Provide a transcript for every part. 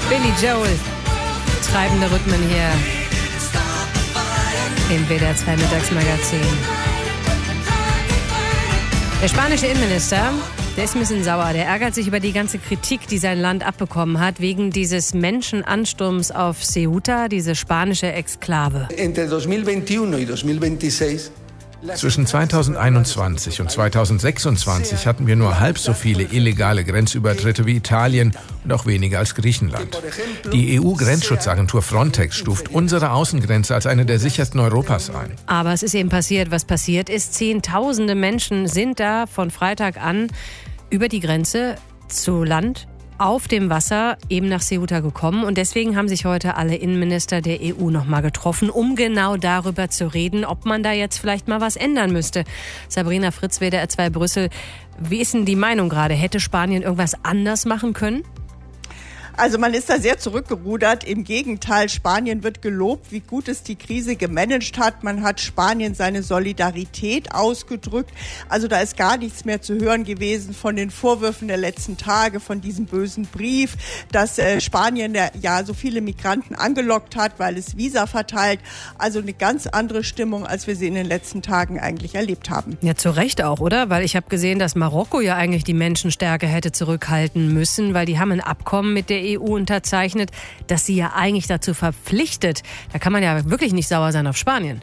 Billy Joel. Treibende Rhythmen hier im WDR 2 Mittagsmagazin. Der spanische Innenminister, der ist ein bisschen sauer. Der ärgert sich über die ganze Kritik, die sein Land abbekommen hat, wegen dieses Menschenansturms auf Ceuta, diese spanische Exklave. Zwischen 2021 und 2026 hatten wir nur halb so viele illegale Grenzübertritte wie Italien und auch weniger als Griechenland. Die EU-Grenzschutzagentur Frontex stuft unsere Außengrenze als eine der sichersten Europas ein. Aber es ist eben passiert, was passiert ist. Zehntausende Menschen sind da von Freitag an über die Grenze zu Land auf dem Wasser eben nach Ceuta gekommen. Und deswegen haben sich heute alle Innenminister der EU noch mal getroffen, um genau darüber zu reden, ob man da jetzt vielleicht mal was ändern müsste. Sabrina Fritz, WDR 2 Brüssel. Wie ist denn die Meinung gerade? Hätte Spanien irgendwas anders machen können? Also man ist da sehr zurückgerudert. Im Gegenteil, Spanien wird gelobt, wie gut es die Krise gemanagt hat. Man hat Spanien seine Solidarität ausgedrückt. Also da ist gar nichts mehr zu hören gewesen von den Vorwürfen der letzten Tage, von diesem bösen Brief, dass Spanien ja so viele Migranten angelockt hat, weil es Visa verteilt. Also eine ganz andere Stimmung, als wir sie in den letzten Tagen eigentlich erlebt haben. Ja, zu Recht auch, oder? Weil ich habe gesehen, dass Marokko ja eigentlich die Menschenstärke hätte zurückhalten müssen, weil die haben ein Abkommen mit der EU unterzeichnet, das sie ja eigentlich dazu verpflichtet. Da kann man ja wirklich nicht sauer sein auf Spanien.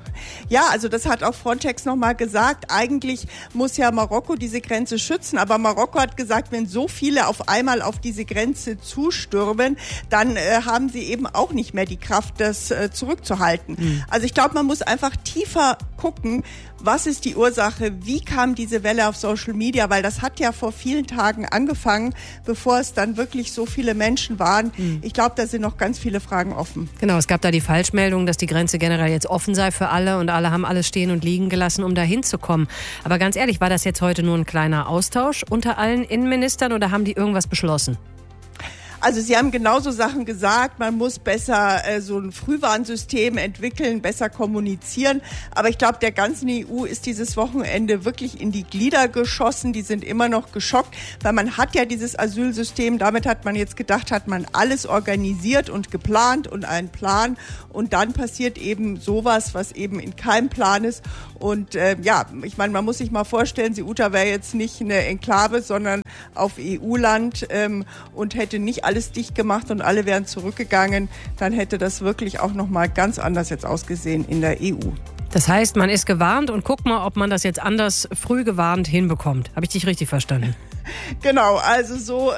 Ja, also das hat auch Frontex nochmal gesagt. Eigentlich muss ja Marokko diese Grenze schützen. Aber Marokko hat gesagt, wenn so viele auf einmal auf diese Grenze zustürmen, dann haben sie eben auch nicht mehr die Kraft, das zurückzuhalten. Also ich glaube, man muss einfach tiefer gucken, was ist die Ursache, wie kam diese Welle auf Social Media, weil das hat ja vor vielen Tagen angefangen, bevor es dann wirklich so viele Menschen waren. Ich glaube, da sind noch ganz viele Fragen offen. Genau, es gab da die Falschmeldung, dass die Grenze generell jetzt offen sei für alle und alle haben alles stehen und liegen gelassen, um da hinzukommen. Aber ganz ehrlich, war das jetzt heute nur ein kleiner Austausch unter allen Innenministern oder haben die irgendwas beschlossen? Also Sie haben genauso Sachen gesagt, man muss besser so ein Frühwarnsystem entwickeln, besser kommunizieren. Aber ich glaube, der ganzen EU ist dieses Wochenende wirklich in die Glieder geschossen. Die sind immer noch geschockt, weil man hat ja dieses Asylsystem. Damit hat man jetzt gedacht, hat man alles organisiert und geplant und einen Plan. Und dann passiert eben sowas, was eben in keinem Plan ist. Und ja, ich meine, man muss sich mal vorstellen, Ceuta wäre jetzt nicht eine Enklave, sondern auf EU-Land und hätte nicht alles dicht gemacht und alle wären zurückgegangen, dann hätte das wirklich auch nochmal ganz anders jetzt ausgesehen in der EU. Das heißt, man ist gewarnt und guckt mal, ob man das jetzt anders früh gewarnt hinbekommt. Habe ich dich richtig verstanden? Genau, also so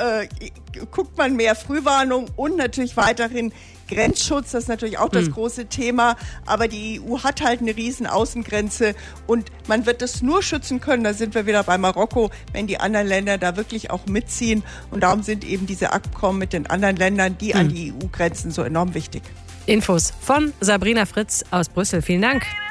guckt man mehr Frühwarnung und natürlich weiterhin Grenzschutz, das ist natürlich auch das große Thema, aber die EU hat halt eine riesen Außengrenze und man wird das nur schützen können, da sind wir wieder bei Marokko, wenn die anderen Länder da wirklich auch mitziehen und darum sind eben diese Abkommen mit den anderen Ländern, die an die EU grenzen, so enorm wichtig. Infos von Sabrina Fritz aus Brüssel. Vielen Dank.